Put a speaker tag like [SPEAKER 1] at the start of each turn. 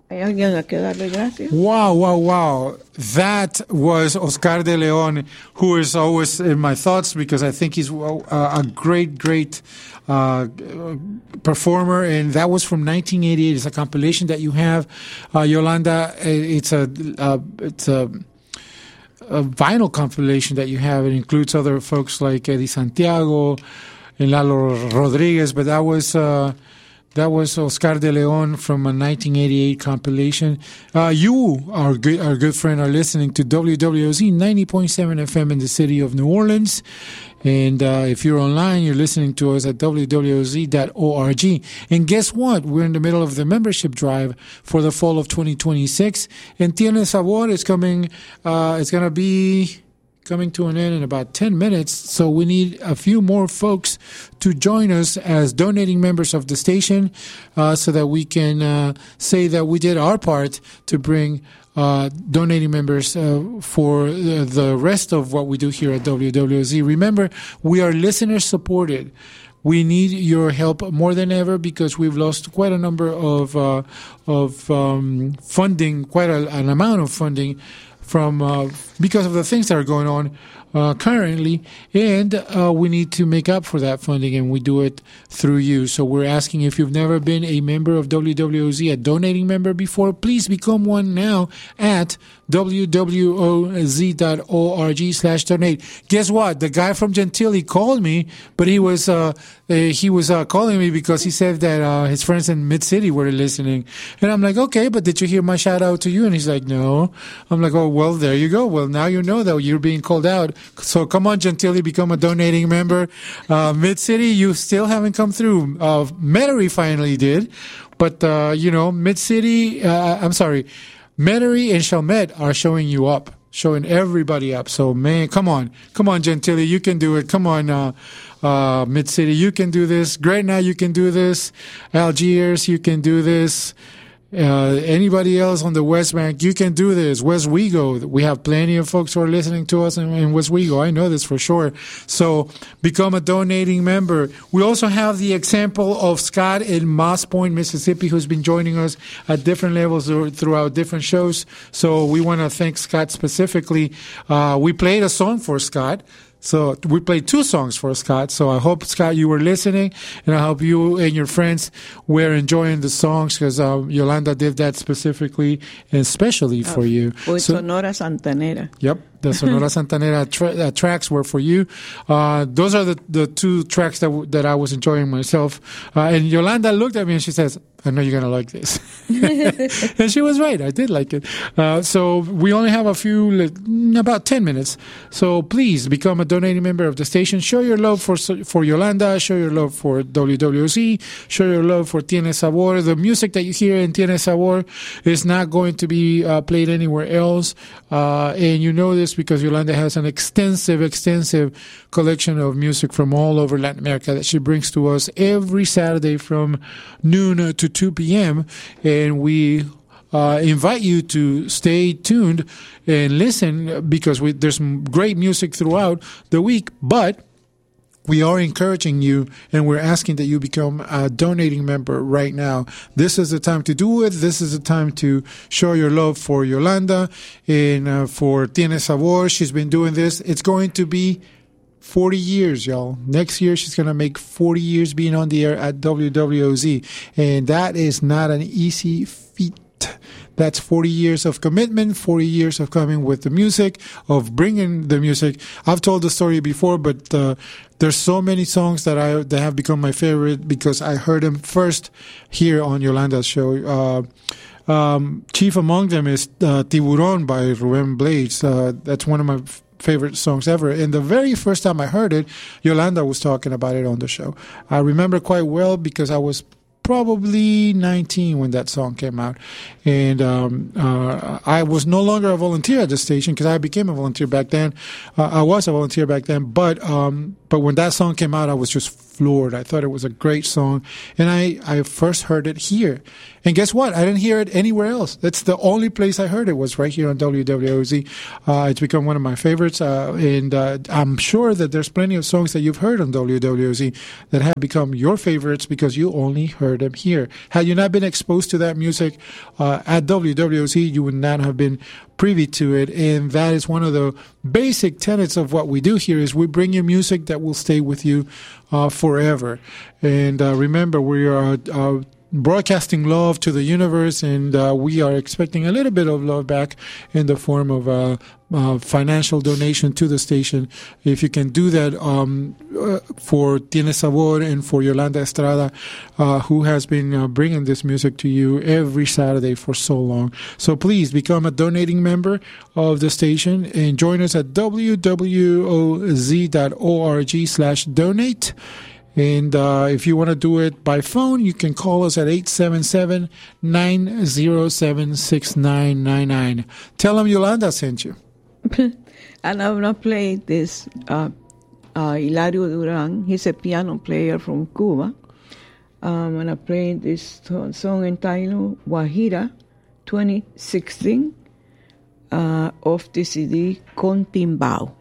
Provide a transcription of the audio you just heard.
[SPEAKER 1] ¿Hay alguien a que darle gracias?
[SPEAKER 2] Wow. That was Oscar de Leon, who is always in my thoughts because I think he's a great performer. And that was from 1988. It's a compilation that you have, Yolanda. It's a vinyl compilation that you have. It includes other folks like Eddie Santiago and Lalo Rodriguez, but that was Oscar de Leon from a 1988 compilation. You, our good friend, are listening to WWOZ 90.7 FM in the city of New Orleans. And if you're online, you're listening to us at wwoz.org. And guess what? We're in the middle of the membership drive for the fall of 2026. And Tiene Sabor is coming. It's going to be coming to an end in about 10 minutes. So we need a few more folks to join us as donating members of the station so that we can say that we did our part to bring donating members for the rest of what we do here at WWZ. Remember, we are listener supported. We need your help more than ever because we've lost quite a number of funding, quite an amount of funding from because of the things that are going on currently, and we need to make up for that funding, and we do it through you. So we're asking, if you've never been a member of WWOZ, a donating member before, please become one now at wwoz.org/donate. Guess what? The guy from Gentilly called me, but he was calling me because he said that his friends in Mid-City were listening. And I'm like, okay, but did you hear my shout out to you? And he's like, no. I'm like, oh, well, there you go. Well, now you know that you're being called out. So come on, Gentilly, become a donating member. Mid-City, you still haven't come through. Metairie finally did. But, Mid-City, Metairie and Chalmette are showing you up, showing everybody up. So, man, come on, Gentilly, you can do it. Come on, Mid-City, you can do this. Gretna, you can do this. Algiers, you can do this. Anybody else on the West Bank, you can do this. West Wego, we have plenty of folks who are listening to us in West Wego. I know this for sure. So become a donating member. We also have the example of Scott in Moss Point, Mississippi, who's been joining us at different levels throughout different shows. So we want to thank Scott specifically. We played a song for Scott. So we played 2 songs for Scott. So I hope, Scott, you were listening, and I hope you and your friends were enjoying the songs because Yolanda did that specifically and especially for you.
[SPEAKER 1] Sonora Santanera.
[SPEAKER 2] Yep. The Sonora Santanera tracks were for you. Those are the 2 tracks that I was enjoying myself. And Yolanda looked at me and she says, I know you're going to like this. And she was right. I did like it. So we only have about 10 minutes. So please become a donating member of the station. Show your love for Yolanda. Show your love for WWC. Show your love for Tiene Sabor. The music that you hear in Tiene Sabor is not going to be played anywhere else. And you know this because Yolanda has an extensive collection of music from all over Latin America that she brings to us every Saturday from noon to 2 p.m. And we invite you to stay tuned and listen because there's great music throughout the week, but we are encouraging you and we're asking that you become a donating member right now. This is the time to do it. This is the time to show your love for Yolanda and for Tiene Sabor. She's been doing this. It's going to be 40 years, y'all. Next year, she's going to make 40 years being on the air at WWOZ. And that is not an easy feat. That's 40 years of commitment, 40 years of coming with the music, of bringing the music. I've told the story before, but there's so many songs that have become my favorite because I heard them first here on Yolanda's show. Chief among them is Tiburon by Rubén Blades. That's one of my favorite songs ever. And the very first time I heard it, Yolanda was talking about it on the show. I remember quite well because I was probably 19 when that song came out. And I was no longer a volunteer at the station because I became a volunteer back then. I was a volunteer back then, but But when that song came out, I was just floored. I thought it was a great song. And I first heard it here. And guess what? I didn't hear it anywhere else. That's the only place I heard it, was right here on WWOZ. It's become one of my favorites. And I'm sure that there's plenty of songs that you've heard on WWOZ that have become your favorites because you only heard them here. Had you not been exposed to that music at WWOZ, you would not have been privy to it. And that is one of the basic tenets of what we do here, is we bring you music that will stay with you forever. And remember, we are broadcasting love to the universe, and we are expecting a little bit of love back in the form of financial donation to the station. If you can do that for Tiene Sabor and for Yolanda Estrada, who has been bringing this music to you every Saturday for so long. So please become a donating member of the station and join us at wwoz.org/donate. And if you want to do it by phone, you can call us at 877-907-6999. Tell them Yolanda sent you.
[SPEAKER 1] And I'm going to play this Hilario Duran. He's a piano player from Cuba. I'm going to play this song entitled Guajira 2016 of the CD Con Timbao.